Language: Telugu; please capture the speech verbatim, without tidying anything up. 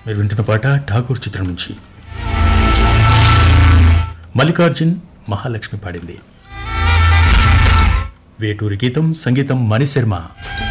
మీరు వింటున్న పాట ఠాగూర్ చిత్రం నుంచి. మల్లికార్జున్ మహాలక్ష్మి పాడింది. వేటూరి గీతం, సంగీతం మణిశర్మ.